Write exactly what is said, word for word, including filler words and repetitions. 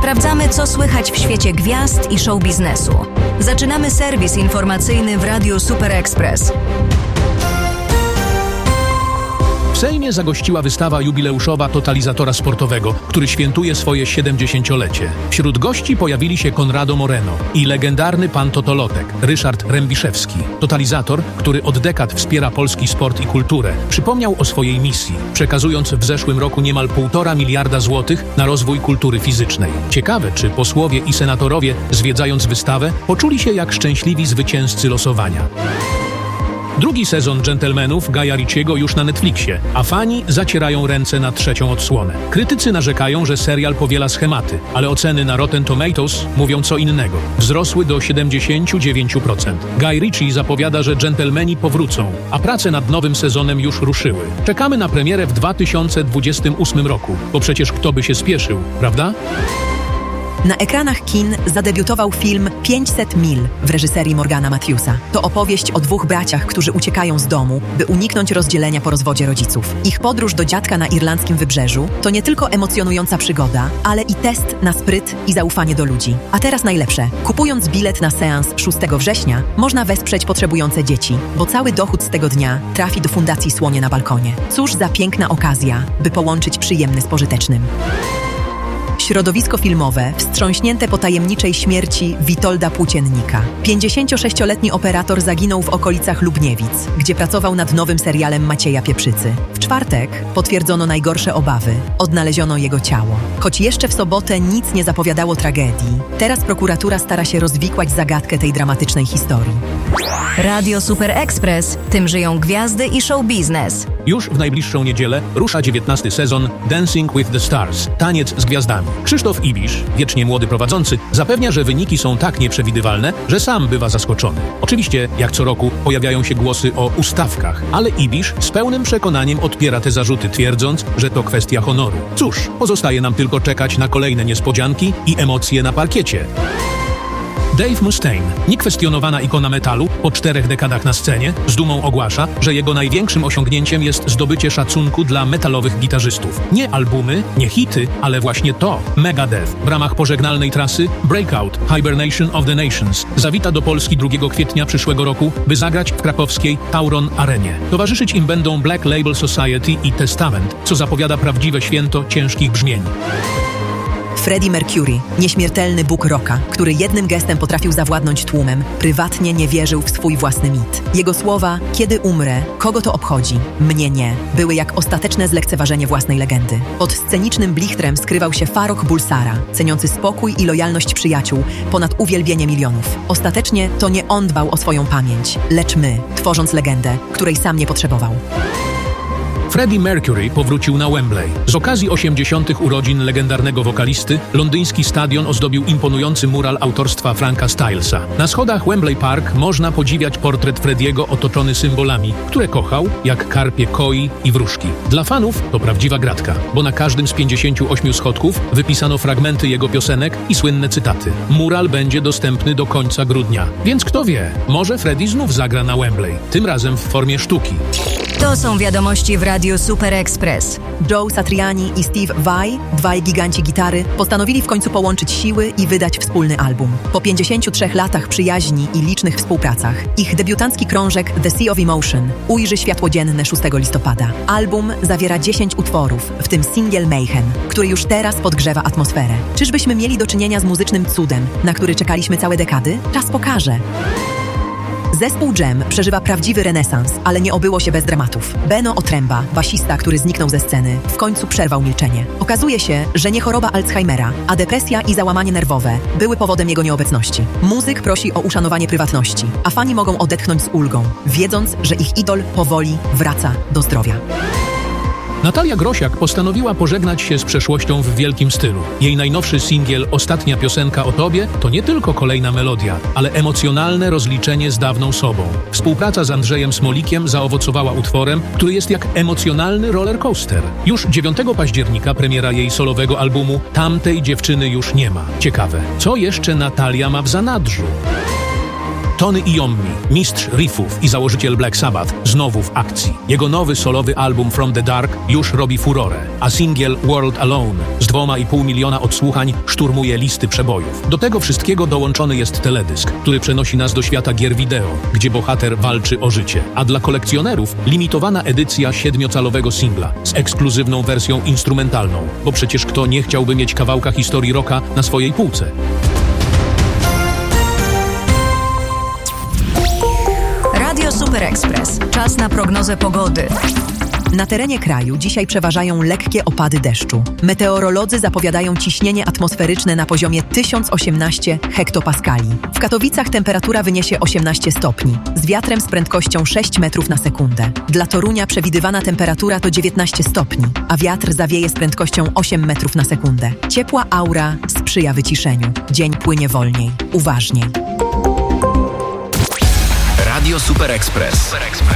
Sprawdzamy, co słychać w świecie gwiazd i show biznesu. Zaczynamy serwis informacyjny w Radiu Super Express. W Sejmie zagościła wystawa jubileuszowa Totalizatora Sportowego, który świętuje swoje siedemdziesięciolecie. Wśród gości pojawili się Konrado Moreno i legendarny pan Totolotek, Ryszard Rębiszewski. Totalizator, który od dekad wspiera polski sport i kulturę, przypomniał o swojej misji, przekazując w zeszłym roku niemal półtora miliarda złotych na rozwój kultury fizycznej. Ciekawe, czy posłowie i senatorowie, zwiedzając wystawę, poczuli się jak szczęśliwi zwycięzcy losowania. Drugi sezon Gentlemanów Guya Ritchiego już na Netflixie, a fani zacierają ręce na trzecią odsłonę. Krytycy narzekają, że serial powiela schematy, ale oceny na Rotten Tomatoes mówią co innego. Wzrosły do siedemdziesiąt dziewięć procent. Guy Ritchie zapowiada, że Gentlemani powrócą, a prace nad nowym sezonem już ruszyły. Czekamy na premierę w dwa tysiące dwudziestym ósmym roku, bo przecież kto by się spieszył, prawda? Na ekranach kin zadebiutował film pięćset mil w reżyserii Morgana Matthewsa. To opowieść o dwóch braciach, którzy uciekają z domu, by uniknąć rozdzielenia po rozwodzie rodziców. Ich podróż do dziadka na irlandzkim wybrzeżu to nie tylko emocjonująca przygoda, ale i test na spryt i zaufanie do ludzi. A teraz najlepsze. Kupując bilet na seans szóstego września, można wesprzeć potrzebujące dzieci, bo cały dochód z tego dnia trafi do Fundacji Słonie na Balkonie. Cóż za piękna okazja, by połączyć przyjemny z pożytecznym. Środowisko filmowe wstrząśnięte po tajemniczej śmierci Witolda Płóciennika. pięćdziesięciosześcioletni operator zaginął w okolicach Lubniewic, gdzie pracował nad nowym serialem Macieja Pieprzycy. W czwartek potwierdzono najgorsze obawy. Odnaleziono jego ciało. Choć jeszcze w sobotę nic nie zapowiadało tragedii, teraz prokuratura stara się rozwikłać zagadkę tej dramatycznej historii. Radio Super Express. Tym żyją gwiazdy i show biznes. Już w najbliższą niedzielę rusza dziewiętnasty sezon Dancing with the Stars – Taniec z Gwiazdami. Krzysztof Ibisz, wiecznie młody prowadzący, zapewnia, że wyniki są tak nieprzewidywalne, że sam bywa zaskoczony. Oczywiście, jak co roku, pojawiają się głosy o ustawkach, ale Ibisz z pełnym przekonaniem odpiera te zarzuty, twierdząc, że to kwestia honoru. Cóż, pozostaje nam tylko czekać na kolejne niespodzianki i emocje na parkiecie. Dave Mustaine, niekwestionowana ikona metalu, po czterech dekadach na scenie, z dumą ogłasza, że jego największym osiągnięciem jest zdobycie szacunku dla metalowych gitarzystów. Nie albumy, nie hity, ale właśnie to. Megadeth w ramach pożegnalnej trasy Breakout – Hibernation of the Nations zawita do Polski drugiego kwietnia przyszłego roku, by zagrać w krakowskiej Tauron Arenie. Towarzyszyć im będą Black Label Society i Testament, co zapowiada prawdziwe święto ciężkich brzmień. Freddie Mercury, nieśmiertelny bóg rocka, który jednym gestem potrafił zawładnąć tłumem, prywatnie nie wierzył w swój własny mit. Jego słowa „kiedy umrę, kogo to obchodzi? Mnie nie” były jak ostateczne zlekceważenie własnej legendy. Pod scenicznym blichtrem skrywał się Farrokh Bulsara, ceniący spokój i lojalność przyjaciół ponad uwielbienie milionów. Ostatecznie to nie on dbał o swoją pamięć, lecz my, tworząc legendę, której sam nie potrzebował. Freddie Mercury powrócił na Wembley. Z okazji osiemdziesiątych urodzin legendarnego wokalisty, londyński stadion ozdobił imponujący mural autorstwa Franka Stylesa. Na schodach Wembley Park można podziwiać portret Frediego otoczony symbolami, które kochał, jak karpie koi i wróżki. Dla fanów to prawdziwa gratka, bo na każdym z pięćdziesięciu ośmiu schodków wypisano fragmenty jego piosenek i słynne cytaty. Mural będzie dostępny do końca grudnia, więc kto wie, może Freddie znów zagra na Wembley, tym razem w formie sztuki. To są wiadomości w Radiu Super Express. Joe Satriani i Steve Vai, dwaj giganci gitary, postanowili w końcu połączyć siły i wydać wspólny album. Po pięćdziesięciu trzech latach przyjaźni i licznych współpracach, ich debiutancki krążek The Sea of Emotion ujrzy światło dzienne szóstego listopada. Album zawiera dziesięć utworów, w tym singiel Mayhem, który już teraz podgrzewa atmosferę. Czyżbyśmy mieli do czynienia z muzycznym cudem, na który czekaliśmy całe dekady? Czas pokaże. Zespół Jam przeżywa prawdziwy renesans, ale nie obyło się bez dramatów. Beno Otręba, basista, który zniknął ze sceny, w końcu przerwał milczenie. Okazuje się, że nie choroba Alzheimera, a depresja i załamanie nerwowe były powodem jego nieobecności. Muzyk prosi o uszanowanie prywatności, a fani mogą odetchnąć z ulgą, wiedząc, że ich idol powoli wraca do zdrowia. Natalia Grosiak postanowiła pożegnać się z przeszłością w wielkim stylu. Jej najnowszy singiel „Ostatnia piosenka o tobie” to nie tylko kolejna melodia, ale emocjonalne rozliczenie z dawną sobą. Współpraca z Andrzejem Smolikiem zaowocowała utworem, który jest jak emocjonalny rollercoaster. Już dziewiątego października premiera jej solowego albumu „Tamtej dziewczyny już nie ma”. Ciekawe, co jeszcze Natalia ma w zanadrzu? Tony Iommi, mistrz riffów i założyciel Black Sabbath, znowu w akcji. Jego nowy solowy album From the Dark już robi furorę, a singiel World Alone z dwoma i pół miliona odsłuchań szturmuje listy przebojów. Do tego wszystkiego dołączony jest teledysk, który przenosi nas do świata gier wideo, gdzie bohater walczy o życie. A dla kolekcjonerów limitowana edycja siedmiocalowego singla z ekskluzywną wersją instrumentalną, bo przecież kto nie chciałby mieć kawałka historii rocka na swojej półce. Radio Super Express. Czas na prognozę pogody. Na terenie kraju dzisiaj przeważają lekkie opady deszczu. Meteorolodzy zapowiadają ciśnienie atmosferyczne na poziomie tysiąc osiemnaście hektopaskali. W Katowicach temperatura wyniesie osiemnaście stopni, z wiatrem z prędkością sześć metrów na sekundę. Dla Torunia przewidywana temperatura to dziewiętnaście stopni, a wiatr zawieje z prędkością osiem metrów na sekundę. Ciepła aura sprzyja wyciszeniu. Dzień płynie wolniej, uważniej. Radio Super Express.